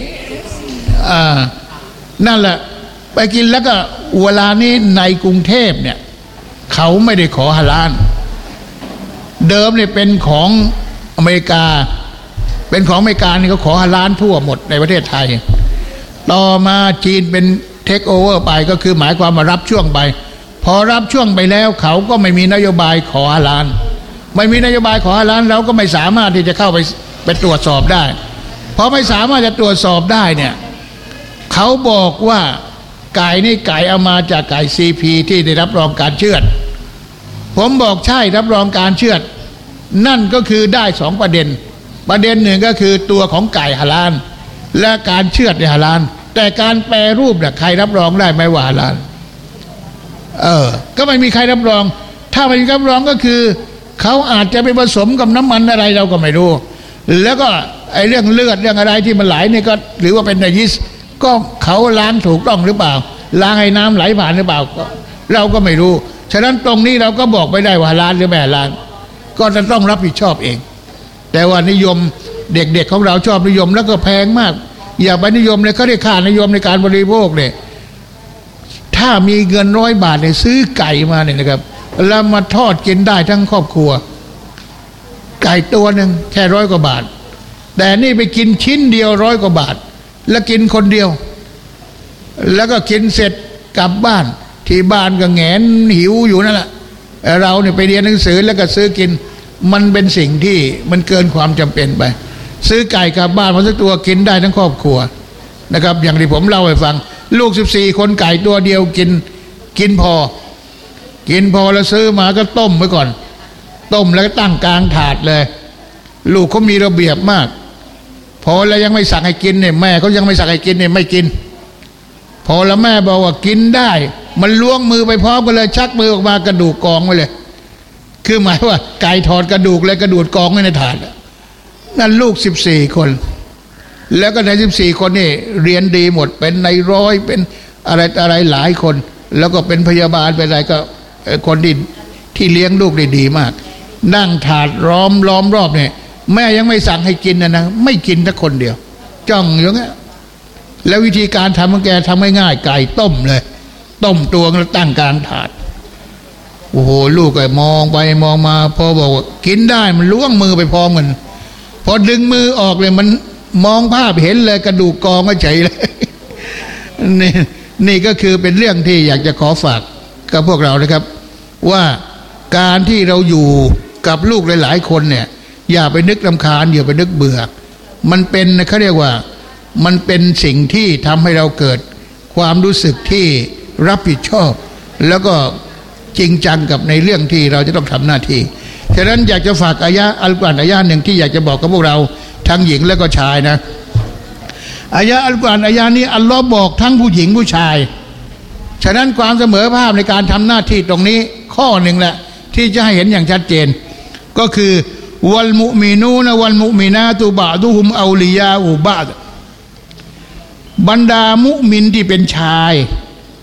นั่นแหละไปกินแล้วก็เวลานี้ในกรุงเทพเนี่ยเขาไม่ได้ขอฮาลาลเดิมเนี่ยเป็นของอเมริกาเป็นของอเมริกานี่เขาขอฮาลาลทั่วหมดในประเทศไทยต่อมาจีนเป็นเทคโอเวอร์ไปก็คือหมายความมารับช่วงไปพอรับช่วงไปแล้วเขาก็ไม่มีนโยบายขอฮาลาลไม่มีนโยบายขอฮาลาลเราก็ไม่สามารถที่จะเข้าไปไปตรวจสอบได้พอไม่สามารถจะตรวจสอบได้เนี่ยเขาบอกว่าไก่นี่ไก่เอามาจากไก่ ซี พี ที่ได้รับรองการเชือดผมบอกใช่รับรองการเชือดนั่นก็คือได้สองประเด็นประเด็นหนึ่งก็คือตัวของไก่ฮาลาลและการเชือดในฮาลาลแต่การแปรรูปเนี่ยใครรับรองได้ไหมว่าฮาลาลเออก็ไม่มีใครรับรองถ้าไม่มีรับรองก็คือเขาอาจจะไปผสมกับน้ำมันอะไรเราก็ไม่รู้แล้วก็ไอ้เรื่องเลือดเรื่องอะไรที่มันไหลนี่ก็หรือว่าเป็นนาญิสก็เขาล้างถูกต้องหรือเปล่าล้างให้น้ำไหลผ่านหรือเปล่าเราก็ไม่รู้ฉะนั้นตรงนี้เราก็บอกไม่ได้ว่าฮาลาลหรือไม่ฮาลาลก็จะต้องรับผิดชอบเองแต่ว่านิยมเด็กๆของเราชอบนิยมแล้วก็แพงมากอย่าไปนิยมเลยเขาได้ค่านิยมในการบริโภคเนี่ยถ้ามีเงินร้อยบาทเนี่ยซื้อไก่มาเนี่ยนะครับแล้วมาทอดกินได้ทั้งครอบครัวไก่ตัวหนึ่งแค่ร้อยกว่าบาทแต่นี่ไปกินชิ้นเดียวร้อยกว่าบาทแล้วกินคนเดียวแล้วก็กินเสร็จกลับบ้านที่บ้านก็แงนหิวอยู่นั่นแหละเราเนี่ยไปเรียนหนังสือแล้วก็ซื้อกินมันเป็นสิ่งที่มันเกินความจำเป็นไปซื้อไก่กลับบ้านมาสักตัวกินได้ทั้งครอบครัวนะครับอย่างที่ผมเล่าให้ฟังลูกสิบสี่คนไก่ตัวเดียวกินกินพอกินพอแล้วซื้อมาก็ต้มไว้ก่อนต้มแล้วก็ตั้งกลางถาดเลยลูกเขามีระเบียบมากพอแล้วยังไม่สั่งให้กินเนี่ยแม่เขายังไม่สั่งให้กินเนี่ยไม่กินพอแล้วแม่บอกว่ากินได้มันล้วงมือไปพร้อมกันเลยชักมือออกมากระดูกกองไว้เลยคือหมายว่าไก่ถอดกระดูกเลยกระดูกกองไว้ในถาดนั่นลูกสิบสี่คนแล้วก็ในสิบสี่คนนี่เรียนดีหมดเป็นในร้อยเป็นอะไรอะไรหลายคนแล้วก็เป็นพยาบาลเป็นอะไรก็คนที่ที่เลี้ยงลูกได้ดีมากนั่งถาดล้อมล้อมรอบเนี่ยแม่ยังไม่สั่งให้กินนะนะไม่กินสักคนเดียวจ้องอย่างเงี้ยแล้ววิธีการทำของแกทำง่ายๆไก่ต้มเลยต้มตัวแล้วตั้งกลางถาดโอ้โหลูกก็มองไปมองมาพอบอกว่ากินได้มันล้วงมือไปพร้อมกันพอดึงมือออกเลยมันมองภาพเห็นเลยกระดูกกองก็เฉยเลยนี่นี่ก็คือเป็นเรื่องที่อยากจะขอฝากกับพวกเรานะครับว่าการที่เราอยู่กับลูกหลายๆคนเนี่ยอย่าไปนึกรำคาญอย่าไปนึกเบื่อมันเป็นเขาเรียกว่ามันเป็นสิ่งที่ทำให้เราเกิดความรู้สึกที่รับผิดชอบแล้วก็จริงจังกับในเรื่องที่เราจะต้องทำหน้าที่ฉะนั้นอยากจะฝากอายะอัลกุรอานอายะหนึ่งที่อยากจะบอกกับพวกเราทั้งหญิงและก็ชายนะอายะอัลกุรอานอายะนี้อัลลอฮ์บอกทั้งผู้หญิงผู้ชายฉะนั้นความเสมอภาคในการทำหน้าที่ตรงนี้ข้อหนึ่งแหละที่จะให้เห็นอย่างชัดเจนก็คือวัลมุมินูนวัลมุมินาตุบะดุฮุมเอาลิยาอุบะดบรรดามุมินที่เป็นชาย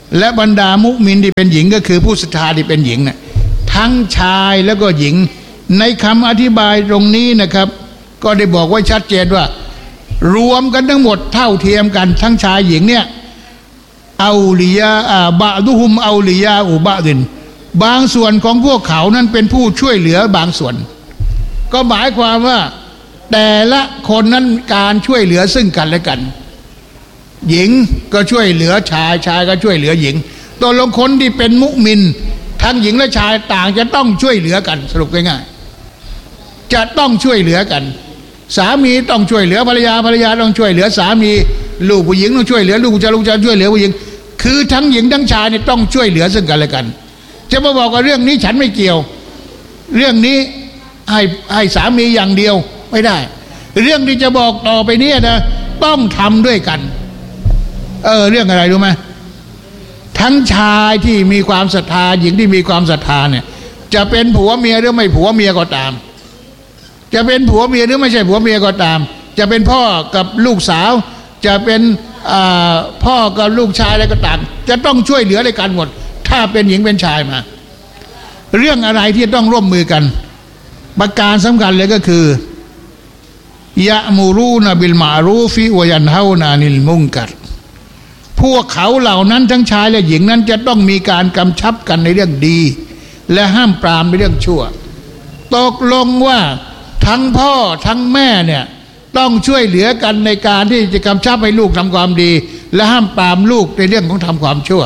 และบรรดามุมินที่เป็นหญิงก็คือผู้ศรัทธาที่เป็นหญิงนะทั้งชายแล้วก็หญิงในคำอธิบายตรงนี้นะครับก็ได้บอกไว้ชัดเจนว่ารวมกันทั้งหมดเท่าเทียมกันทั้งชายหญิงเนี่ยเอาลิยาอาบะดุฮุมเอาลิยาอุบะดินบางส่วนของพวกเขานั้นเป็นผู้ช่วยเหลือบางส่วนก็หมายความว่าแต่ละคนนั้นการช่วยเหลือซึ่งกันและกันหญิงก็ช่วยเหลือชายชายก็ช่วยเหลือหญิงตัวลงคนที่เป็นมุมินทั้งหญิงและชายต่างจะต้องช่วยเหลือกันสรุปง่ายๆจะต้องช่วยเหลือกันสามีต้องช่วยเหลือภรรยาภรรยาต้องช่วยเหลือสามีลูกผู้หญิงต้องช่วยเหลือลูกผู้ชายลูกผู้ชายช่วยเหลือผู้หญิงคือทั้งหญิงทั้งชายเนี่ยต้องช่วยเหลือซึ่งกันและกันจะมาบอกว่าเรื่องนี้ฉันไม่เกี่ยวเรื่องนี้ให้ให้สามีอย่างเดียวไม่ได้เรื่องที่จะบอกต่อไปนี้นะต้องทำด้วยกันเออเรื่องอะไรรู้ไหมทั้งชายที่มีความศรัทธาหญิงที่มีความศรัทธาเนี่ยจะเป็นผัวเมียหรือไม่ผัวเมียก็ตามจะเป็นผัวเมียหรือไม่ใช่ผัวเมียก็ตามจะเป็นพ่อกับลูกสาวจะเป็นพ่อกับลูกชายอะไรก็ตามจะต้องช่วยเหลือในการหมดถ้าเป็นหญิงเป็นชายมาเรื่องอะไรที่ต้องร่วมมือกันประการสำคัญเลยก็คือยะมูรูนบิลมารูฟิวยันเฮานานิลมุงกัรพวกเขาเหล่านั้นทั้งชายและหญิงนั้นจะต้องมีการกำชับกันในเรื่องดีและห้ามปรามในเรื่องชั่วตกลงว่าทั้งพ่อทั้งแม่เนี่ยต้องช่วยเหลือกันในการที่จะกำชับให้ลูกทำความดีและห้ามปรามลูกในเรื่องของทำความชั่ว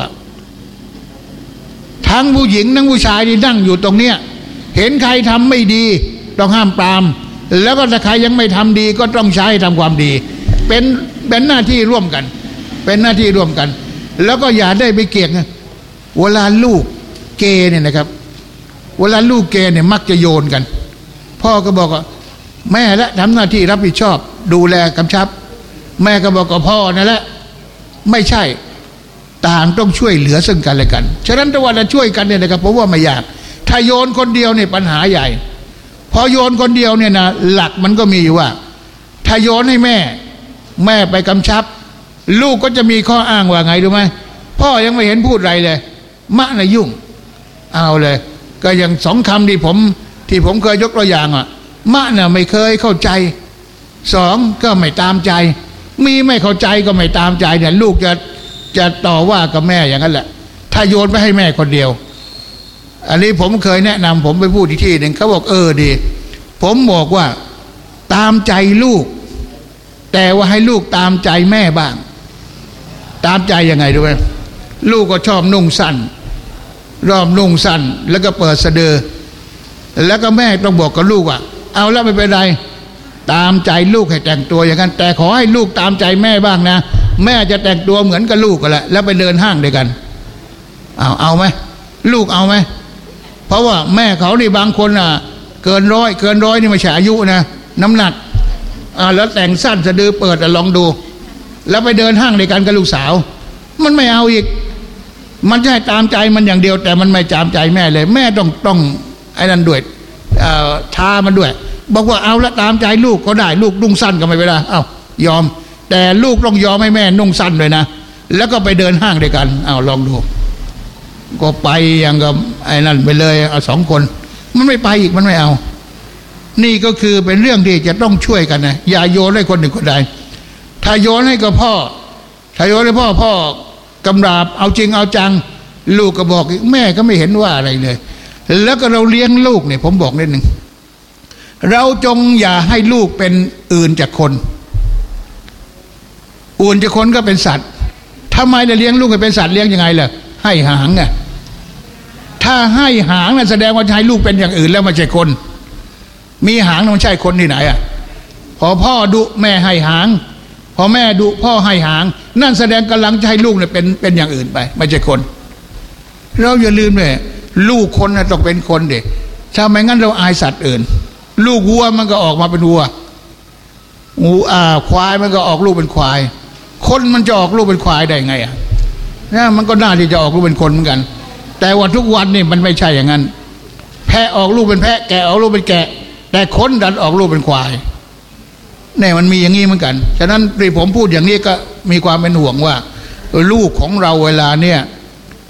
ทั้งผู้หญิงทั้งผู้ชายที่นั่งอยู่ตรงเนี้ยเห็นใครทำไม่ดีต้องห้ามปรามแล้วก็ถ้าใครยังไม่ทำดีก็ต้องใช้ทำความดีเป็นเป็นหน้าที่ร่วมกันเป็นหน้าที่ร่วมกันแล้วก็อย่าได้ไปเกี่ยงเวลาลูกเกย์เนี่ยนะครับเวลาลูกเกย์เนี่ยมักจะโยนกันพ่อก็บอกว่าแม่ละทำหน้าที่รับผิดชอบดูแลกำชับแม่ก็บอกกับพ่อนั่นแหละไม่ใช่ต่างต้องช่วยเหลือซึ่งกันและกันฉะนั้นถ้าว่าเราช่วยกันเนี่ยนะครับผมว่าไม่ยากถ้าโยนคนเดียวเนี่ยปัญหาใหญ่พอโยนคนเดียวเนี่ยนะหลักมันก็มีอยู่ว่าถ้าโยนให้แม่แม่ไปกำชับลูกก็จะมีข้ออ้างว่าไงรู้ไหมพ่อยังไม่เห็นพูดอะไรเลยมะน่ะยุ่งเอาเลยก็อย่างสองคำที่ผมที่ผมเคยยกตัวอย่างอ่ะมะน่ะไม่เคยเข้าใจสองก็ไม่ตามใจมีไม่เข้าใจก็ไม่ตามใจเนี่ยลูกจะจะต่อว่ากับแม่อย่างนั้นแหละถ้าโยนไปให้แม่คนเดียวอันนี้ผมเคยแนะนำผมไปพูดที่ที่หนึ่งเขาบอกเออดีผมบอกว่าตามใจลูกแต่ว่าให้ลูกตามใจแม่บ้างตามใจยังไงรู้ไหมลูกก็ชอบนุ่งสั้นรอบนุ่งสั้นแล้วก็เปิดสะดือแล้วก็แม่ต้องบอกกับลูกว่าเอาแล้วไม่เป็นไรตามใจลูกให้แต่งตัวอย่างนั้นแต่ขอให้ลูกตามใจแม่บ้างนะแม่จะแต่งตัวเหมือนกับลูกก็แหละแล้วไปเดินห้างด้วยกันเอาเอาไหมลูกเอาไหมเพราะว่าแม่เขานี่บางคนอ่ะเกินร้อยเกินร้อยนี่ไม่ใช่อายุนะน้ำหนักอ่าแล้วแต่งสั้นสะดือเปิดลองดูแล้วไปเดินห้างด้วยกันกับลูกสาวมันไม่เอาอีกมันจะให้ตามใจมันอย่างเดียวแต่มันไม่ตามใจแม่เลยแม่ต้องต้องไอ้นั่นด้วยท้ามันด้วยบอกว่าเอาละตามใจลูกก็ได้ลูกนุ่งสั้นก็ไม่เป็นไรเอายอมแต่ลูกต้องยอมให้แม่นุ่งสั้นด้วยนะแล้วก็ไปเดินห้างด้วยกันเอาลองดูก็ไปอย่างกับไอ้นั่นไปเลยเอาสองคนมันไม่ไปอีกมันไม่เอานี่ก็คือเป็นเรื่องที่จะต้องช่วยกันนะอย่าโยนให้คนหนึ่งคนใดถ้าโยนให้กับพ่อถ้าโยนให้พ่อพ่อกำราบเอาจริงเอาจังลูกก็บอกแม่ก็ไม่เห็นว่าอะไรเลยแล้วก็เราเลี้ยงลูกเนี่ยผมบอกนิดหนึ่งเราจงอย่าให้ลูกเป็นอื่นจากคนอื่นจากคนก็เป็นสัตว์ทำไมเราเลี้ยงลูกให้เป็นสัตว์เลี้ยงยังไงล่ะให้หางไงถ้าให้หางนั่นแสดงว่าให้ลูกเป็นอย่างอื่นแล้วไม่ใช่คนมีหางมันใช่คนที่ไหนอ่ะพอพ่อดุแม่ให้หางพอแม่ดุพ่อให้หางนั่นแสดงกำลังจะให้ลูกเนี่ยเป็นเป็นอย่างอื่นไปไม่ใช่คนเราอย่าลืมเลยลูกคนน่ะต้องเป็นคนเด็กถ้าไม่งั้นเราอายสัตว์อื่นลูกวัวมันก็ออกมาเป็นวัวงูอ่าควายมันก็ออกลูกเป็นควายคนมันจะออกลูกเป็นควายได้ไงอ่ะนะมันก็น่าที่จะออกลูกเป็นคนเหมือนกันแต่ว่าทุกวันนี่มันไม่ใช่อย่างนั้นแพะออกลูกเป็นแพะแกะออกลูกเป็นแกะแต่คนดันออกลูกเป็นควายเนี่ยมันมีอย่างนี้เหมือนกันฉะนั้นที่ผมพูดอย่างนี้ก็มีความเป็นห่วงว่าลูกของเราเวลาเนี่ย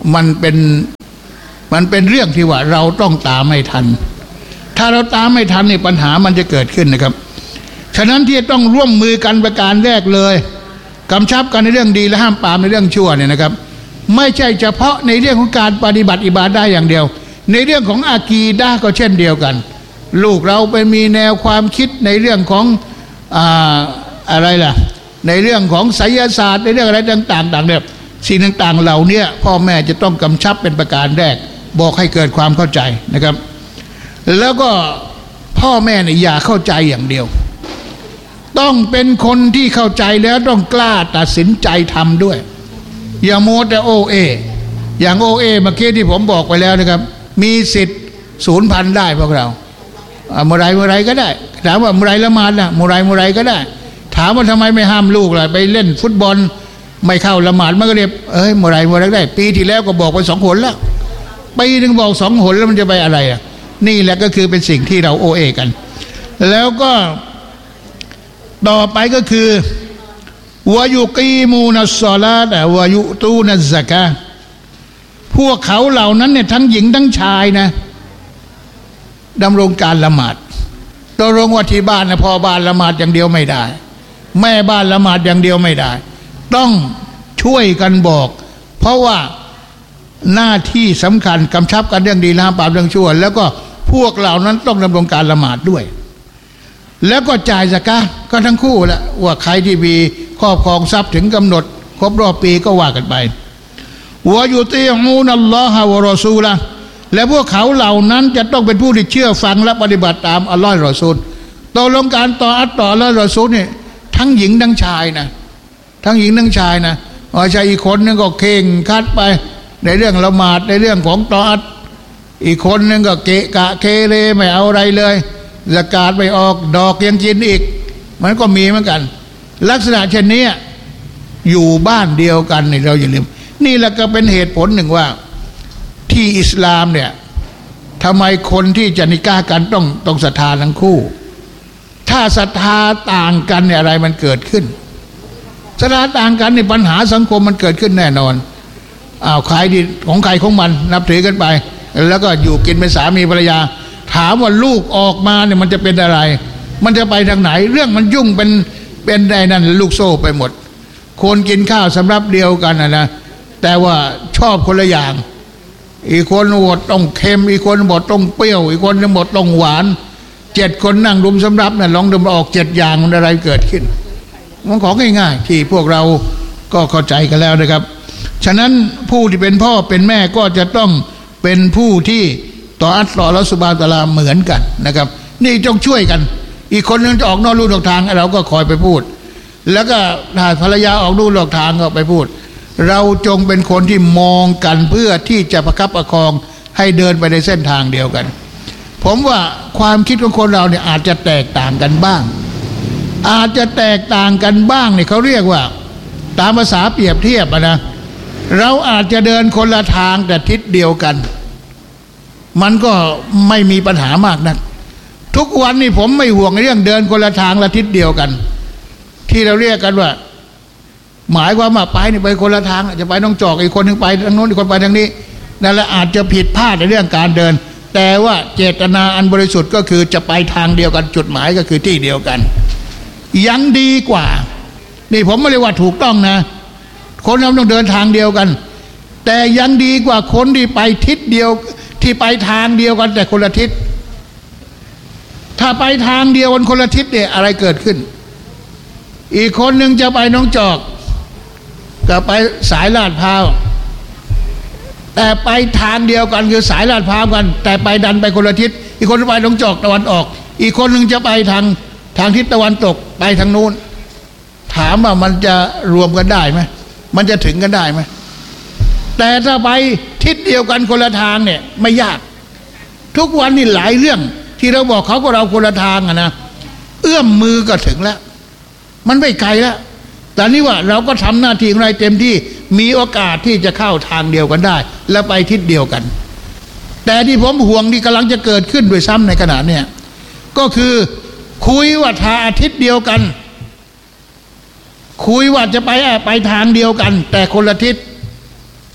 มันเป็นมันเป็นเรื่องที่ว่าเราต้องตามไม่ทันถ้าเราตามไม่ทันนี่ปัญหามันจะเกิดขึ้นนะครับฉะนั้นที่ต้องร่วมมือกันประการแรกเลยกำชับกันในเรื่องดีและห้ามปรามในเรื่องชั่วเนี่ยนะครับไม่ใช่เฉพาะในเรื่องของการปฏิบัติอิบาดะห์อย่างเดียวในเรื่องของอากีดะห์ก็เช่นเดียวกันลูกเราไปมีแนวความคิดในเรื่องของอ่าอะไรล่ะในเรื่องของไสยศาสตร์ในเรื่องอะไรต่างๆต่างเนี่ยสิ่งต่างๆเหล่านี้พ่อแม่จะต้องกำชับเป็นประการแรกบอกให้เกิดความเข้าใจนะครับแล้วก็พ่อแม่เนี่ยอย่าเข้าใจอย่างเดียวต้องเป็นคนที่เข้าใจแล้วต้องกล้าตัดสินใจทำด้วยอย่าโมแต่โอเออย่างโอเอเมื่อกี้ที่ผมบอกไปแล้วนะครับมีสิทธิ์ศูนย์พันได้พวกเราเมื่อไรเมื่อไรก็ได้ถามว่าเมื่อไรละหมาดนะเมื่อไรเมื่อไรก็ได้ถามว่าทำไมไม่ห้ามลูกล่ะไปเล่นฟุตบอลไม่เข้าละหมาดมันก็เรียบเอ้ยเมื่อไรเมื่อไรได้ปีที่แล้วก็บอกไปสองหนแล้วปีนึงบอกสองหนแล้วมันจะไปอะไรอ่ะนี่แหละก็คือเป็นสิ่งที่เราโอเอกันแล้วก็ต่อไปก็คือวายุกีมูนัสศอลาตะวายุตูนัซซะกะฮ์พวกเขาเหล่านั้นเนี่ยทั้งหญิงทั้งชายนะดำรงการละหมาดตกลงว่าที่บ้านนะพ่อบ้านละหมาดอย่างเดียวไม่ได้แม่บ้านละหมาดอย่างเดียวไม่ได้ต้องช่วยกันบอกเพราะว่าหน้าที่สำคัญกำชับกันเรื่องดีและห้ามปรามเรื่องชั่วแล้วก็พวกเหล่านั้นต้องดำรงการละหมาดด้วยแล้วก็จ่ายซะกะฮ์ก็ทั้งคู่แหละว่าใครที่มีครอบครองทรัพย์ถึงกำหนดครบรอบปีก็ว่ากันไปวะยุติอูนัลลอฮะวะรอซูละและพวกเขาเหล่านั้นจะต้องเป็นผู้ที่เชื่อฟังและปฏิบัติตามอัลลอฮ์และรอซูลตกลงการต่ออัตต่ออัลลอฮ์และรอซูลเนี่ยทั้งหญิงทั้งชายนะทั้งหญิงทั้งชายนะไม่ใช่อีกคนนึงก็เข่งคัดไปในเรื่องละหมาดในเรื่องของต่ออัตอีกคนนึงก็เกะกะเคเรไม่เอาอะไรเลยซะกาตไม่ออกดอกยังกินอีกมันก็มีเหมือนกันลักษณะเช่นนี้อยู่บ้านเดียวกันนี่เราอย่าลืมนี่แหละก็เป็นเหตุผลหนึ่งว่าที่อิสลามเนี่ยทำไมคนที่จะนิกากันต้องต้องศรัทธาทั้งคู่ถ้าศรัทธาต่างกันเนี่ยอะไรมันเกิดขึ้นศรัทธาต่างกันในปัญหาสังคมมันเกิดขึ้นแน่นอนอ้าวใครดีของใครของมันนับถือกันไปแล้วก็อยู่กินเป็นสามีภรรยาถามว่าลูกออกมาเนี่ยมันจะเป็นอะไรมันจะไปทางไหนเรื่องมันยุ่งเป็นเป็นได้นั่นลูกโซ่ไปหมดคนกินข้าวสำรับเดียวกันนะนะแต่ว่าชอบคนละอย่างอีกคนบดต้องเค็มอีกคนบดต้องเปรี้ยวอีกคนบดต้องหวานเจ็ดคนนั่งรุมสำรับน่ะลองดูออกเจ็ดอย่างมันอะไรเกิดขึ้นมันของง่ายๆที่พวกเราก็เข้าใจกันแล้วนะครับฉะนั้นผู้ที่เป็นพ่อเป็นแม่ก็จะต้องเป็นผู้ที่ต่ออัลลอฮ์และซุบฮานะฮูวะตะอาลาเหมือนกันนะครับนี่ต้องช่วยกันอีกคนนึงจะออกนอกลู่นอกทางเราก็คอยไปพูดแล้วก็ถ้าภรรยาออกลู่นอกทางก็ไปพูดเราจงเป็นคนที่มองกันเพื่อที่จะประคับประคองให้เดินไปในเส้นทางเดียวกันผมว่าความคิดของคนเราเนี่ยอาจจะแตกต่างกันบ้างอาจจะแตกต่างกันบ้างเนี่ยเขาเรียกว่าตามภาษาเปรียบเทียบนะเราอาจจะเดินคนละทางแต่ทิศเดียวกันมันก็ไม่มีปัญหามากนักทุกวันนี้ผมไม่ห่วงเรื่องเดินคนละทางละทิศเดียวกันที่เราเรียกกันว่าหมายความว่าไปนี่ไปคนละทางจะไปน้องจอกอีกคนนึงไปทางโน้นอีกคนไปทางนี้นั่นแหละอาจจะผิดพลาดในเรื่องการเดินแต่ว่าเจตนาอันบริสุทธิ์ก็คือจะไปทางเดียวกันจุดหมายก็คือที่เดียวกันยังดีกว่านี่ผมไม่เรียกว่าถูกต้องนะคนเราต้องเดินทางเดียวกันแต่ยังดีกว่าคนที่ไปทิศเดียวที่ไปทางเดียวกันแต่คนละทิศถ้าไปทางเดียวกันคนละทิศเนี่ยอะไรเกิดขึ้นอีกคนหนึ่งจะไปน้องจอกก็ไปสายลาดพร้าวแต่ไปทางเดียวกันคือสายลาดพร้าวกันแต่ไปดันไปคนละทิศอีกคนไปน้องจอกตะวันออกอีกคนหนึ่งจะไปทางทางทิศตะวันตกไปทางนู้นถามว่ามันจะรวมกันได้ไหมมันจะถึงกันได้ไหมแต่ถ้าไปทิศเดียวกันคนละทางเนี่ยไม่ยากทุกวันนี่หลายเรื่องที่เราบอกเขาก็เราคนละทางอะนะเอื้อมมือก็ถึงแล้วมันไม่ไกลแล้วแต่นี่ว่าเราก็ทำหน้าที่ของเราเต็มที่มีโอกาสที่จะเข้าทางเดียวกันได้แล้วไปทิศเดียวกันแต่ที่ผมห่วงที่กำลังจะเกิดขึ้นโดยซ้ำในขณะเนี้ยก็คือคุยว่าทางอาทิตย์เดียวกันคุยว่าจะไปไปทางเดียวกันแต่คนละทิศ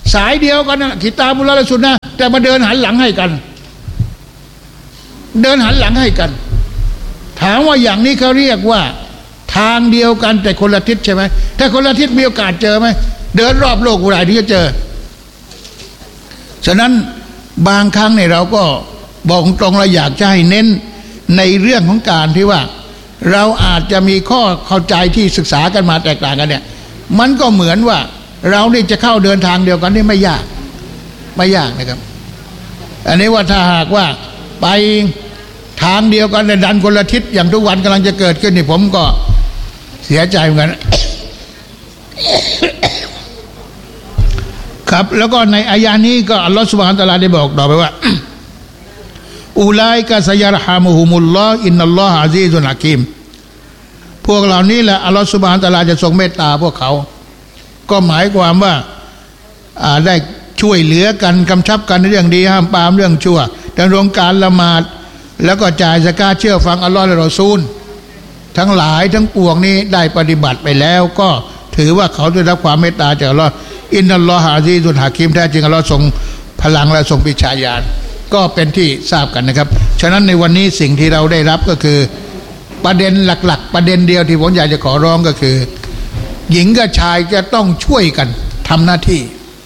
สายเดียวกันนะกิตาบุลและสุนนะแต่มาเดินหันหลังให้กันเดินหันหลังให้กันถามว่าอย่างนี้เขาเรียกว่าทางเดียวกันแต่คนละทิศใช่ไหมถ้าคนละทิศมีโอกาสเจอไหมเดินรอบโลกเวลาที่จะเจอฉะนั้นบางครั้งเนี่ยเราก็บอกตรงเราอยากจะให้เน้นในเรื่องของการที่ว่าเราอาจจะมีข้อเข้าใจที่ศึกษากันมาแตกต่างกันเนี่ยมันก็เหมือนว่าเราเนี่ยจะเข้าเดินทางเดียวกันนี่ไม่ยากไม่ยากนะครับอันนี้ว่าถ้าหากว่าไปทางเดียวกันแต่ดันคนละทิศอย่างทุกวันกำลังจะเกิดขึ้นนี่ผมก็เสียใจเหมือนกันครับแล้วก็ในอายะนี้ก็อัลลอฮฺซุบฮานะฮูวะตะอาลาได้บอกต่อไปว่าอูไลกะซะยัรฮามุฮุมุลลอฮ์อินนัลลอฮะอะซีซุนฮะกีมพวกเหล่านี้แหละอัลลอฮฺซุบฮานะฮูวะตะอาลาจะทรงเมตตาพวกเขาก็หมายความว่าได้ช่วยเหลือกันกำชับกันในเรื่องดีห้ามปรามเรื่องชั่วดำรงการละหมาดแล้วก็จ่ายซะกาตเชื่อฟังอัลลอฮฺและรอซูลทั้งหลายทั้งปวงนี้ได้ปฏิบัติไปแล้วก็ถือว่าเขาได้รับความเมตตาจากอัลลอฮฺอินนัลลอฮะอะซีซุนฮะกีมแท้จริงอัลลอฮฺทรงพลังและทรงปิชาญาณก็เป็นที่ทราบกันนะครับฉะนั้นในวันนี้สิ่งที่เราได้รับก็คือประเด็นหลักๆประเด็นเดียวที่ผมอยากจะขอร้องก็คือหญิงกับชายจะต้องช่วยกันทำหน้าที่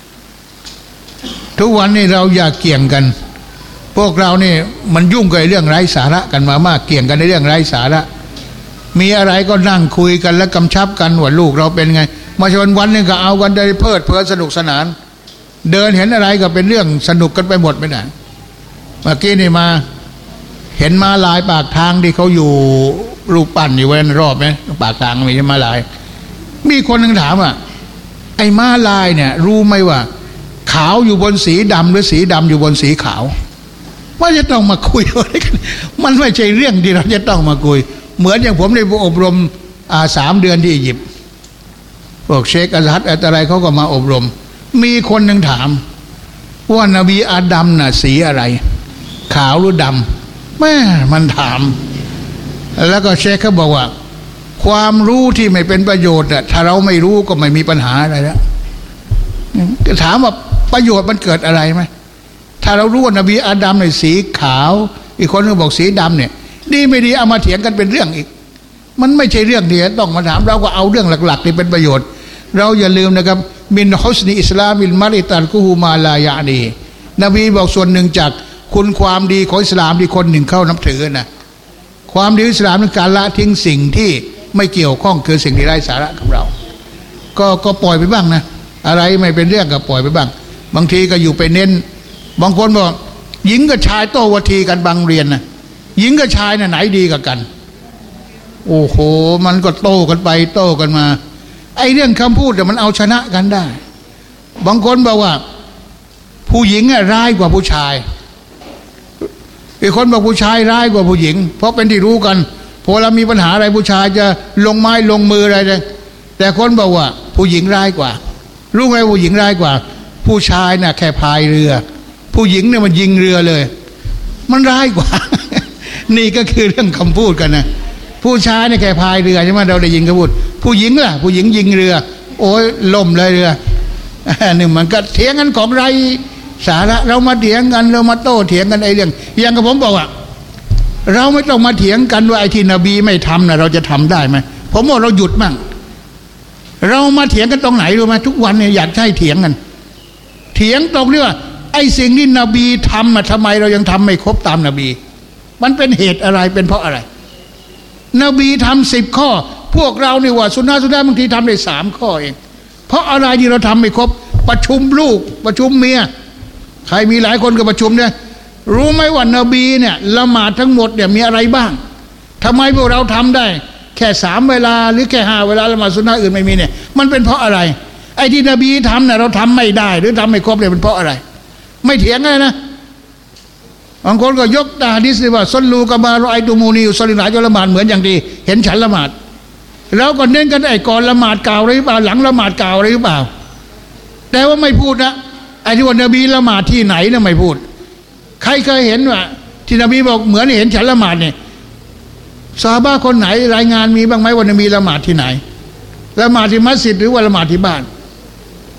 ทุกวันนี้เราอย่าเกี่ยงกันพวกเรานี่มันยุ่งกับเรื่องไร้สาระกันมามากเกี่ยงกันในเรื่องไร้สาระมีอะไรก็นั่งคุยกันและกำชับกันว่าลูกเราเป็นไงมาชนวันนึงก็เอากันได้เพลิดเพลินสนุกสนานเดินเห็นอะไรก็เป็นเรื่องสนุกกันไปหมดไม่ได้เมื่อกี้นี่มาเห็นม้าลายปากทางที่เขาอยู่รูปปั้นอยู่ไว้รอบไหมปากทางมีม้าลายมีคนนึงถามว่าไอ้ม้าลายเนี่ยรู้ไหมว่าขาวอยู่บนสีดำหรือสีดำอยู่บนสีขาวว่าจะต้องมาคุยอะไรกันมันไม่ใช่เรื่องที่เราจะต้องมาคุยเหมือนอย่างผมได้อบรมอ่าสามเดือนที่อียิปต์พวกเชคอัลฮัดอะไรเขาก็มาอบรมมีคนหนึ่งถามว่านบีอาดัมน่ะสีอะไรขาวหรือดำแม่มันถามแล้วก็เชคเขาบอกว่าความรู้ที่ไม่เป็นประโยชน์อ่ะถ้าเราไม่รู้ก็ไม่มีปัญหาอะไรแล้วก็ถามว่าประโยชน์มันเกิดอะไรไหมถ้าเรารู้ว่านบีอาดัมเนี่ยสีขาวอีกคนนึงบอกสีดำเนี่ยดีไม่ดีเอามาเถียงกันเป็นเรื่องอีกมันไม่ใช่เรื่องเดียวต้องมาถามเราก็เอาเรื่องหลักๆที่เป็นประโยชน์เราอย่าลืมนะครับมินฮุสนีอิสลามิลมาริตันกุฮูมาลายานีนบีบอกส่วนหนึ่งจากคุณความดีของอิสลามที่คนหนึ่งเข้านับถือนะความดีอิสลามคือการละทิ้งสิ่งที่ไม่เกี่ยวข้องคือสิ่งที่ไร้สาระกับเราก็ก็ปล่อยไปบ้างนะอะไรไม่เป็นเรื่องก็ปล่อยไปบ้างบางทีก็อยู่ไปเน้นบางคนบอกหญิงกับชายโต้วทีกันบางเรียนนะหญิงกับชายน่ะไหนดีกับกันโอ้โหมันก็โต้กันไปโต้กันมาไอ้เรื่องคำพูดแต่มันเอาชนะกันได้บางคนบอกว่าผู้หญิงร้ายกว่าผู้ชายอีกคนบอกผู้ชายร้ายกว่าผู้หญิงเพราะเป็นที่รู้กันพอเรามีปัญหาอะไรผู้ชายจะลงไม้ลงมืออะไรเลยแต่คนบอกว่าผู้หญิงร้ายกว่ารู้ไหมผู้หญิงร้ายกว่าผู้ชายน่ะแค่พายเรือผู้หญิงเนี่ยมันยิงเรือเลยมันร้ายกว่า นี่ก็คือเรื่องคำพูดกันนะผู้ชายเนี่ยแค่พายเรือใช่ไหมเราได้ยินเขาพูดผู้หญิงล่ะผู้หญิงยิงเรือโอ้ยล่มเลยเรือนี่มันก็เถียงกันของไรสาระเรามาเถียงกันเรามาโต้เถียงกันไอ้เรื่องอย่างกับผมบอกว่าเราไม่ต้องมาเถียงกันว่าไอ้ที่นบีไม่ทำนะเราจะทำได้ไหมผมว่าเราหยุดมั่งเรามาเถียงกันตรงไหนรู้ไหมทุกวันเนี่ยอยากให้เถียงกันเถียงตรงที่ว่าไอ้สิ่งที่นบีทำอะทำไมเรายังทำไม่ครบตามนบีมันเป็นเหตุอะไรเป็นเพราะอะไรนบีทำสิบข้อพวกเราเนี่ยว่าสุนนะสุนนะบางทีทำได้สามข้อเองเพราะอะไรที่เราทำไม่ครบประชุมลูกประชุมเมียใครมีหลายคนก็ประชุมเนี่ยรู้ไหมว่านบีเนี่ยละหมาดทั้งหมดเนี่ยมีอะไรบ้างทำไมพวกเราทำได้แค่สามเวลาหรือแค่ห้าเวลาละหมาดสุนนะอื่นไม่มีเนี่ยมันเป็นเพราะอะไรไอ้ที่นบีทำเนี่ยเราทำไม่ได้หรือทำไม่ครบเนี่ยเป็นเพราะอะไรไม่เถียงเลยนะบางคนก็ยกตาฮะดีษว่าซัลลูกะมารอไอตูมูนีอุศลินาจะละหมาดเหมือนอย่างดีเห็นฉันละหมาดแล้วก็เน้นกันไอ้ก่อนละหมาดกล่าวอะไรหรือเปล่าหลังละหมาดกล่าวอะไรหรือเปล่าแต่ว่าไม่พูดนะไอ้ที่ว่านบีละหมาดที่ไหนนะไม่พูดใครเคยเห็นว่าที่นบีบอกเหมือนเห็นฉันละหมาดเนี่ยซอฮาบะห์คนไหนรายงานมีบ้างไหมว่านบีละหมาดที่ไหนละหมาดที่มัสยิดหรือว่าละหมาดที่บ้าน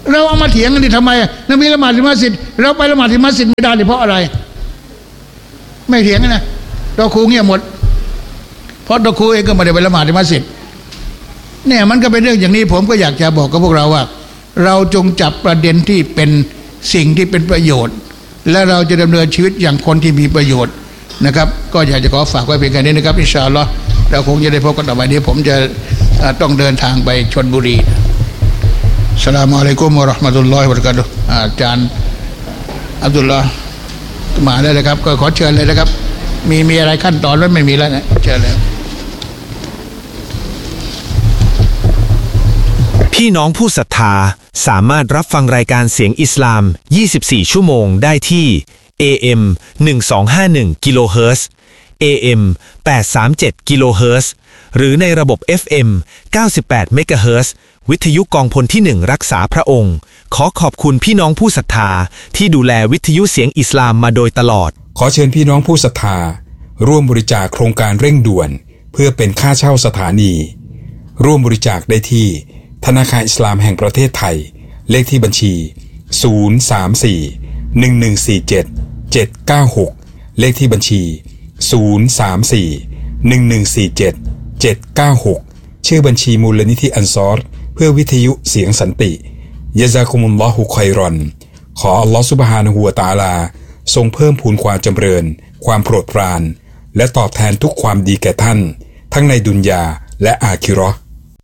เราเอามาเถียงกันดิทำไมนบีละหมาดที่มัสยิดเราไปละหมาดที่มัสยิดไม่ได้เพราะอะไรไม่เถียงนะดอกคูเงียบหมดเพราะดอกคูเองก็ไม่ได้ไปละหมาดที่มัสยิดเนี่ยมันก็เป็นเรื่องอย่างนี้ผมก็อยากจะบอกกับพวกเราว่าเราจงจับประเด็นที่เป็นสิ่งที่เป็นประโยชน์และเราจะดำเนินชีวิตอย่างคนที่มีประโยชน์นะครับก็อยากจะขอฝากไว้เพียงแค่นี้นะครับอินชาอัลลอฮ์เราคงจะได้พบกันต่อไปนี้ผมจะต้องเดินทางไปชลบุรีอัสสลามุอะลัยกุมวะเราะห์มะตุลลอฮิวะบะเราะกาตุฮ์อาจารย์อับดุลลอฮ์มาได้เลยครับก็ขอเชิญเลยนะครับมีมีอะไรขั้นตอนแล้วไม่มีแล้วนะเชิญเลยพี่น้องผู้ศรัทธาสามารถรับฟังรายการเสียงอิสลามยี่สิบสี่ชั่วโมงได้ที่ เอ เอ็ม หนึ่งสองห้าหนึ่ง กิโลเฮิรตซ์ เอ เอ็ม แปดสามเจ็ด กิโลเฮิรตซ์หรือในระบบ เอฟ เอ็ม เก้าสิบแปด เมกะเฮิรตซ์วิทยุกองพลที่หนึ่งรักษาพระองค์ขอขอบคุณพี่น้องผู้ศรัทธาที่ดูแลวิทยุเสียงอิสลามมาโดยตลอดขอเชิญพี่น้องผู้ศรัทธาร่วมบริจาคโครงการเร่งด่วนเพื่อเป็นค่าเช่าสถานีร่วมบริจาคได้ที่ธนาคารอิสลามแห่งประเทศไทยเลขที่บัญชีศูนย์ สาม สี่ หนึ่ง หนึ่ง สี่ เจ็ด เจ็ด เก้า หกเลขที่บัญชีศูนย์ สาม สี่ หนึ่ง หนึ่ง สี่ เจ็ด เจ็ด เก้า หกชื่อบัญชีมูลนิธิอันซอรเพื่อวิทยุเสียงสันติยะซากุมุลลอฮุค็อยรอนขออัลลอฮฺซุบฮานะฮูวะตะอาลาทรงเพิ่มพูนความจำเริญความโปรดปรานและตอบแทนทุกความดีแก่ท่านทั้งในดุนยาและอาคิเราะห์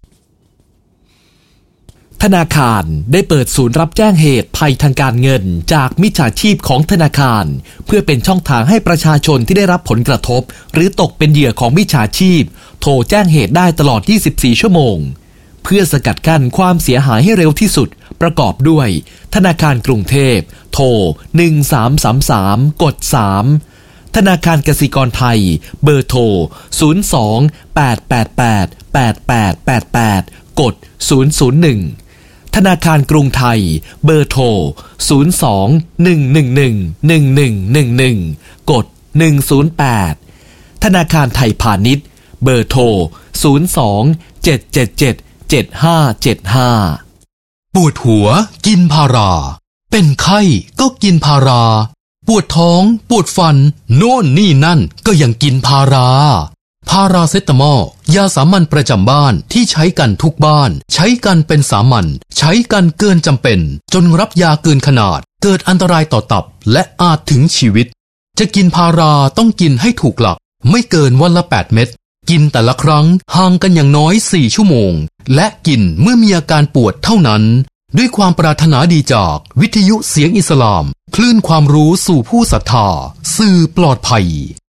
ธนาคารได้เปิดศูนย์รับแจ้งเหตุภัยทางการเงินจากมิจฉาชีพของธนาคารเพื่อเป็นช่องทางให้ประชาชนที่ได้รับผลกระทบหรือตกเป็นเหยื่อของมิจฉาชีพโทรแจ้งเหตุได้ตลอดยี่สิบสี่ชั่วโมงเพื่อสกัดกั้นความเสียหายให้เร็วที่สุดประกอบด้วยธนาคารกรุงเทพโทรหนึ่งสามสามสามกดสามธนาคารกสิกรไทยเบอร์โทรศูนย์ สอง แปด แปด แปด แปด แปด แปด แปดกดศูนย์ ศูนย์ หนึ่งธนาคารกรุงไทยเบอร์โทรศูนย์ สอง หนึ่ง หนึ่ง หนึ่ง หนึ่ง หนึ่ง หนึ่ง หนึ่งกดหนึ่ง ศูนย์ แปดธนาคารไทยพาณิชย์เบอร์โทรศูนย์ สอง เจ็ด เจ็ด เจ็ด เจ็ด ห้า เจ็ด ห้าปวดหัวกินพาราเป็นไข้ก็กินพาราปวดท้องปวดฟันโน่นนี่นั่นก็ยังกินพาราพาราเซตามอลยาสามัญประจำบ้านที่ใช้กันทุกบ้านใช้กันเป็นสามัญใช้กันเกินจำเป็นจนรับยาเกินขนาดเกิดอันตรายต่อตับและอาจถึงชีวิตจะกินพาราต้องกินให้ถูกหลักไม่เกินวันละแปดเม็ดกินแต่ละครั้งห่างกันอย่างน้อยสี่ชั่วโมงและกินเมื่อมีอาการปวดเท่านั้นด้วยความปรารถนาดีจากวิทยุเสียงอิสลามคลื่นความรู้สู่ผู้ศรัทธาสื่อปลอดภัย